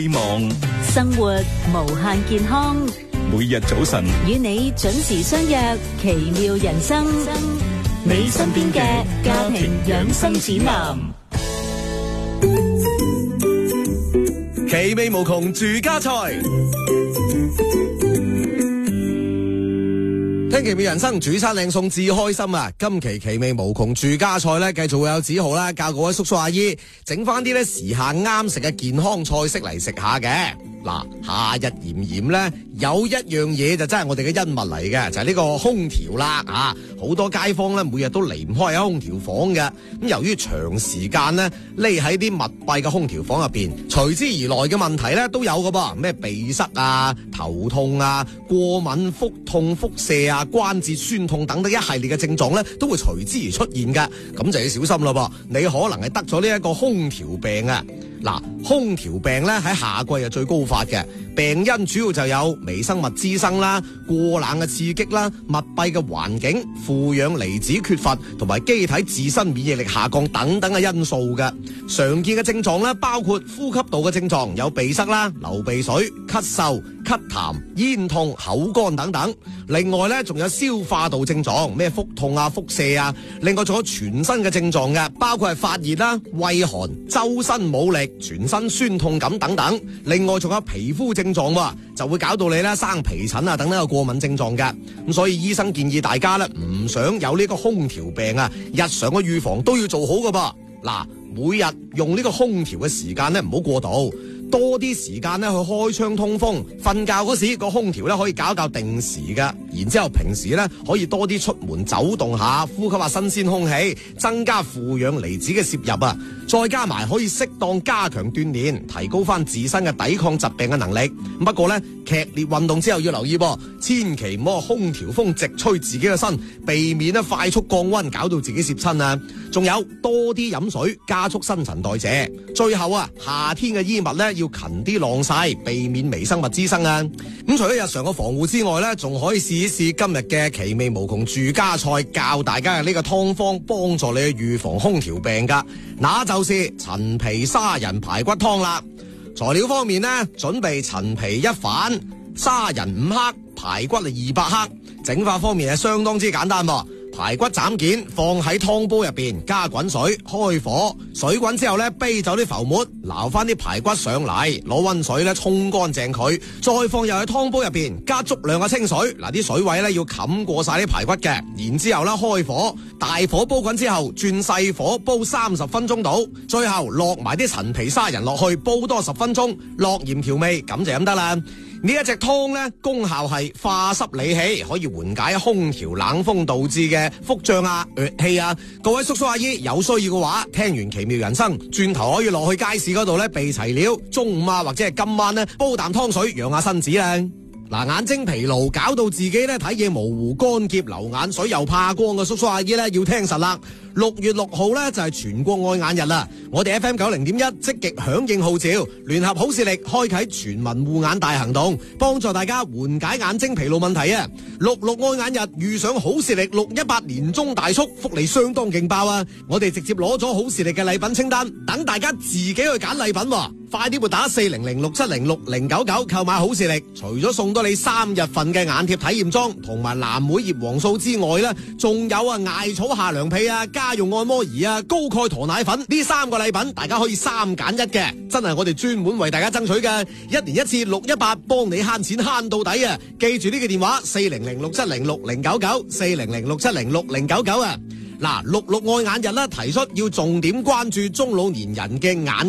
希望生活無限健康， 每日早晨與你準時相約奇妙人生，你身邊嘅家庭養生指南。 奇味無窮住家菜，聽奇妙人生煮餐靚餸至開心啊！今期奇味無窮住家菜咧，繼續會有子豪啦，教各位叔叔阿姨整翻啲咧時下啱食嘅健康菜式嚟食下嘅。嗱，夏日炎炎咧，有一樣嘢就真係我哋嘅恩物嚟嘅，就係呢個空調啦啊！好多街坊咧，每日都離唔開喺空調房嘅。咁由於長時間咧匿喺啲密閉嘅空調房入邊，隨之而來嘅問題咧都有㗎噃，咩鼻塞啊、頭痛啊、過敏、腹痛、腹瀉啊、關節酸痛等等一系列嘅症狀咧，都會隨之而出現㗎。咁就要小心啦噃，你可能係得咗呢一個空調病啊！嗱，空調病咧喺夏季係最高發嘅，病因主要就有微生物滋生啦、過冷嘅刺激啦、密閉嘅環境、負氧離子缺乏同埋機體自身免疫力下降等等嘅因素嘅。常見嘅症狀咧包括呼吸道嘅症狀，有鼻塞啦、流鼻水、咳嗽、咳痰、咽痛、口乾等等。另外咧仲有消化道症狀，咩腹痛啊、腹瀉啊。另外仲有全身嘅症狀嘅，包括係發熱啦、畏寒、周身冇力、全身酸痛感等等。另外仲有皮膚症狀喎，就會搞到你咧生皮疹啊等等嘅過敏症狀嘅。咁所以醫生建議大家咧唔想有呢個空調病啊，日常嘅預防都要做好㗎噃。嗱，每日用呢個空調嘅時間咧唔好過度。多啲時間咧去開窗通風，瞓覺嗰時個空調咧可以搞定時㗎，然之後平時咧可以多啲出門走動下，呼吸下新鮮空氣，增加負氧離子嘅攝入啊，再加埋可以適當加強鍛煉，提高翻自身嘅抵抗疾病嘅能力。不過咧劇烈運動之後要留意噃，千祈唔好空調風直吹自己嘅身，避免咧快速降溫搞到自己攝親啊。仲有多啲飲水，加速新陳代謝。最後啊，夏天嘅衣物咧要勤啲晾曬，避免微生物滋生啊。咁除咗日常嘅防護之外咧，仲可以試一試今日嘅奇味無窮住家菜，教大家嘅呢個湯方，幫助你去預防空調病噶。那就是陳皮沙仁排骨湯啦。材料方面呢，準備陳皮1瓣、沙仁5克、排骨200克。整法方面係相當之簡單噃。排骨斬件放喺湯煲入邊，加滾水，開火，水滾之後咧，煸走啲浮沫，撈翻啲排骨上嚟，攞溫水咧沖乾淨佢，再放入去湯煲入邊，加足量嘅清水，嗱啲水位咧要冚過晒啲排骨嘅，然之後咧開火，大火煲滾之後轉細火煲30分鐘到，最後落埋啲陳皮沙仁落去煲多10分鐘，落鹽調味，咁就飲得啦。呢一隻湯咧，功效係化濕理氣，可以緩解空調冷風導致嘅腹脹啊、噯氣啊。各位叔叔阿姨有需要嘅話，聽完奇妙人生，轉頭可以落去街市嗰度咧備齊料，中午啊或者係今晚咧煲啖湯水養下身子啦。嗱，眼睛疲勞搞到自己咧睇嘢模糊、乾澀、流眼水又怕光嘅叔叔阿姨咧要聽實啦。6月6號咧就係全國愛眼日啦，我哋 FM 90.1積極響應號召，聯合好視力開啟全民護眼大行動，幫助大家緩解眼睛疲勞問題啊！66愛眼日遇上好視力618年終大促，福利相當勁爆啊！我哋直接攞咗好視力嘅禮品清單，等大家自己去揀禮品喎。快啲撥打40067060099購買好視力，除咗送多你3日份嘅眼貼體驗裝同埋藍莓葉黃素之外咧，仲有艾草夏涼被啊、家用按摩儀啊、高鈣駝奶粉呢3個禮品，大家可以3揀1嘅，真係我哋專門為大家爭取嘅，1年1次618，幫你慳錢慳到底啊！記住呢個電話40067060099 40067060099啊！嗱，66愛眼日啦，提出要重點關注中老年人嘅眼